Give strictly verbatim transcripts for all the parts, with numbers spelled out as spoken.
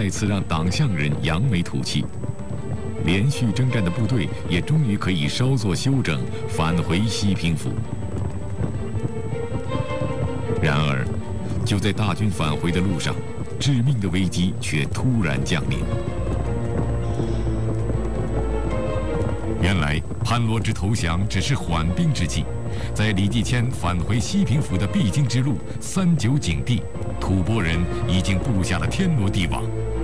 再次让党项人扬眉吐气。连续征战的部队也终于可以稍作休整，返回西平府。然而，就在大军返回的路上，致命的危机却突然降临。原来，潘罗之投降只是缓兵之计。在李继迁返回西平府的必经之路三九井地，吐蕃人已经布下了天罗地网。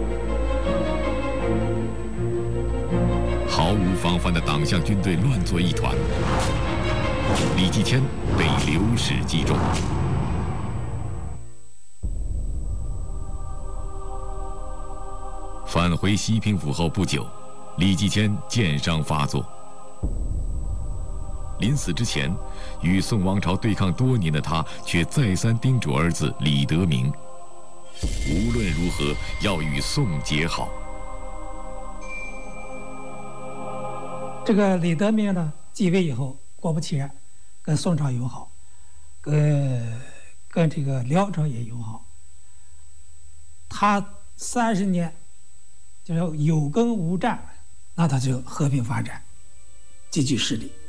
毫无防范的党项军队乱作一团，李继迁被流矢击中。返回西平府后不久，李继迁箭伤发作。临死之前，与宋王朝对抗多年的他，却再三叮嘱儿子李德明，无论如何要与宋结好。 这个李德明呢，继位以后，果不其然，跟宋朝友好，跟跟这个辽朝也友好。他三十年就是有耕无战，那他就和平发展，积聚势力。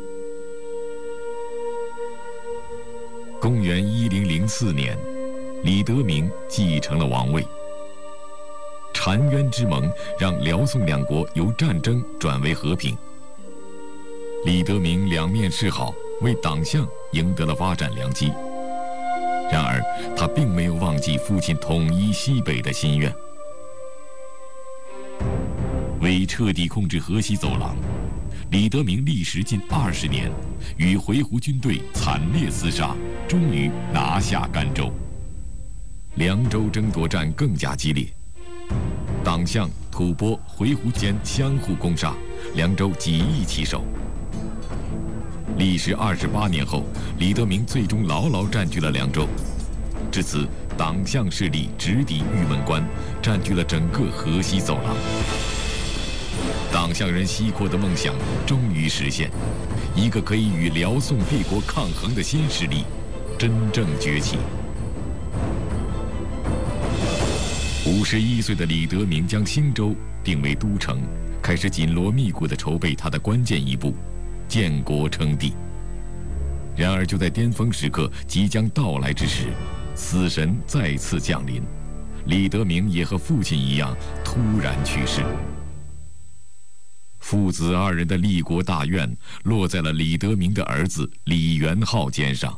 公元一零零四年，李德明继承了王位。澶渊之盟让辽宋两国由战争转为和平。李德明两面示好，为党项赢得了发展良机。然而，他并没有忘记父亲统一西北的心愿。为彻底控制河西走廊，李德明历时近二十年，与回鹘军队惨烈厮杀，终于拿下甘州。凉州争夺战更加激烈，党项、吐蕃、回鹘间相互攻杀，凉州几易其手。历时二十八年后，李德明最终牢牢占据了凉州。至此，党项势力直抵玉门关，占据了整个河西走廊。党项人西扩的梦想终于实现，一个可以与辽宋帝国抗衡的新势力真正崛起。五十一岁的李德明将兴州定为都城，开始紧锣密鼓地筹备他的关键一步——建国称帝。然而，就在巅峰时刻即将到来之时，死神再次降临，李德明也和父亲一样突然去世。父子二人的立国大愿落在了李德明的儿子李元昊肩上。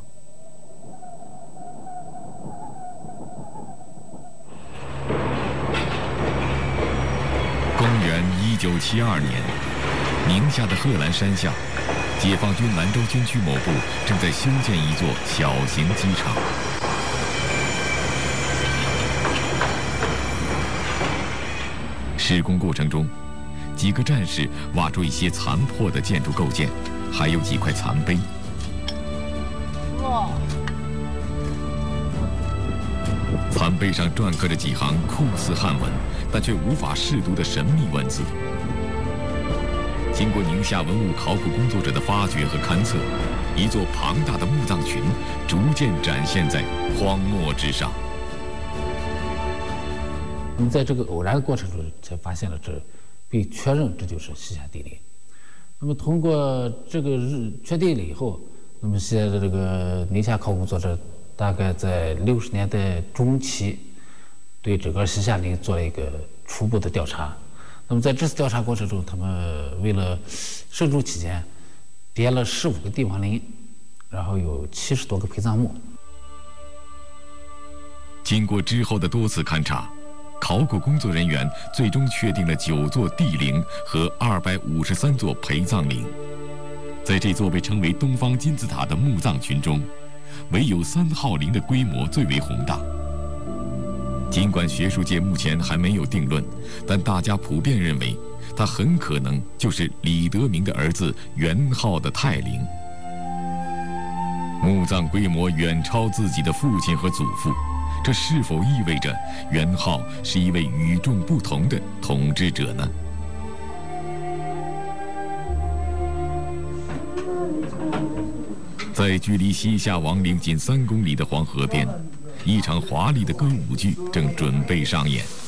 公元一九七二年，宁夏的贺兰山下，解放军兰州军区某部正在修建一座小型机场。施工过程中，几个战士挖出一些残破的建筑构件，还有几块残碑。残碑上篆刻着几行酷似汉文，但却无法识读的神秘文字。经过宁夏文物考古工作者的发掘和勘测，一座庞大的墓葬群逐渐展现在荒漠之上。 我们在这个偶然的过程中才发现了这，并确认这就是西夏帝陵。那么通过这个日确定了以后，那么现在的这个宁夏考古工作者大概在六十年代中期，对整个西夏陵做了一个初步的调查。那么在这次调查过程中，他们为了慎重起见，编了十五个帝王陵，然后有七十多个陪葬墓。 经过之后的多次勘察，考古工作人员最终确定了九座帝陵和二百五十三座陪葬陵。在这座被称为东方金字塔的墓葬群中，唯有三号陵的规模最为宏大。尽管学术界目前还没有定论，但大家普遍认为，它很可能就是李德明的儿子元昊的泰陵。墓葬规模远超自己的父亲和祖父，这是否意味着元昊是一位与众不同的统治者呢？在距离西夏王陵仅三公里的黄河边，一场华丽的歌舞剧正准备上演。